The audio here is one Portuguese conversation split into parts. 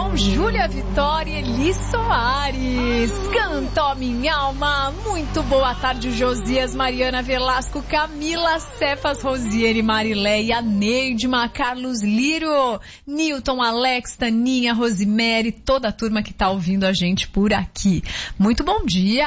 com Júlia Vitória e Eli Soares. Cantou minha alma. Muito boa tarde, Josias, Mariana Velasco, Camila Cefas, Rosiane, Marileia, Neidma, Carlos Liro, Newton, Alex, Taninha, Rosemary, toda a turma que tá ouvindo a gente por aqui. Muito bom dia!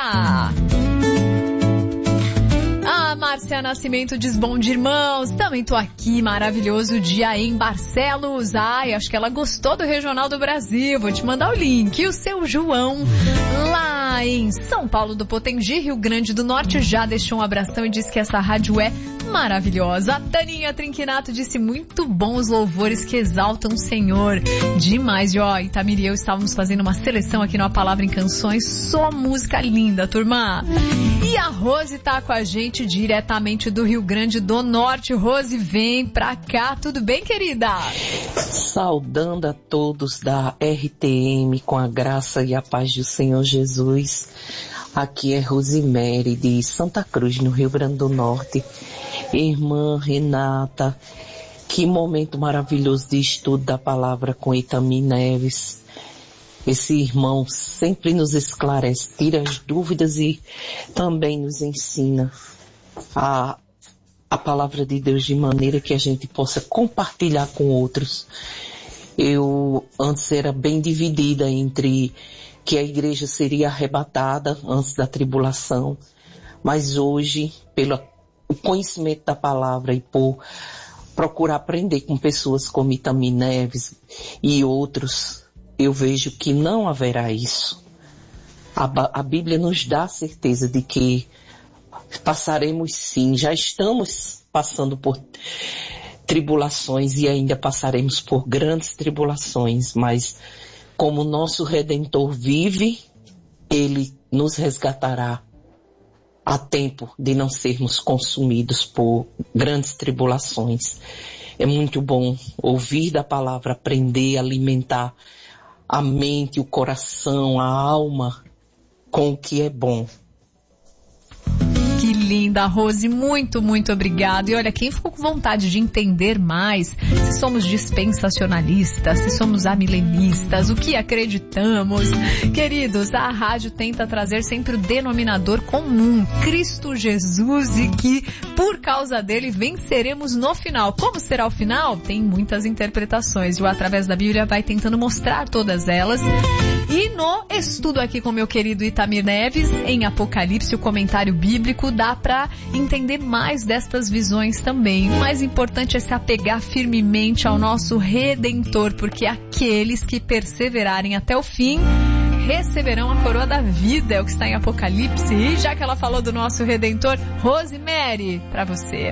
A Márcia Nascimento diz bom dia, irmãos. Também tô aqui, maravilhoso dia em Barcelos. Ai, acho que ela gostou do Regional do Brasil. Vou te mandar o link. E o seu João, lá em São Paulo do Potengi, Rio Grande do Norte, já deixou um abração e disse que essa rádio é maravilhosa. A Taninha Trinquinato disse muito bons louvores que exaltam o Senhor. Demais. E ó, Itamir e eu estávamos fazendo uma seleção aqui no A Palavra em Canções. Só música linda, turma. E a Rose tá com a gente diretamente do Rio Grande do Norte. Rose, vem pra cá. Tudo bem, querida? Saudando a todos da RTM com a graça e a paz do Senhor Jesus. Aqui é Rosemary de Santa Cruz, no Rio Grande do Norte. Irmã Renata, que momento maravilhoso de estudo da palavra com Itamir Neves. Esse irmão sempre nos esclarece, tira as dúvidas e também nos ensina a palavra de Deus de maneira que a gente possa compartilhar com outros. Eu antes era bem dividida entre que a igreja seria arrebatada antes da tribulação, mas hoje, pelo conhecimento da palavra e por procurar aprender com pessoas como Itamir Neves e outros, eu vejo que não haverá isso. A Bíblia nos dá a certeza de que passaremos sim, já estamos passando por tribulações e ainda passaremos por grandes tribulações, mas como nosso Redentor vive, Ele nos resgatará a tempo de não sermos consumidos por grandes tribulações. É muito bom ouvir da palavra, aprender, alimentar a mente, o coração, a alma com o que é bom. Que linda, Rose, muito, muito obrigada. E olha, quem ficou com vontade de entender mais se somos dispensacionalistas, se somos amilenistas, o que acreditamos, queridos, a rádio tenta trazer sempre o denominador comum, Cristo Jesus, e que por causa dele venceremos no final. Como será o final? Tem muitas interpretações. E o Através da Bíblia vai tentando mostrar todas elas. E no estudo aqui com meu querido Itamir Neves, em Apocalipse, o comentário bíblico, dá para entender mais destas visões também. O mais importante é se apegar firmemente ao nosso Redentor, porque aqueles que perseverarem até o fim receberão a coroa da vida, é o que está em Apocalipse. E já que ela falou do nosso Redentor, Rosemary, para você.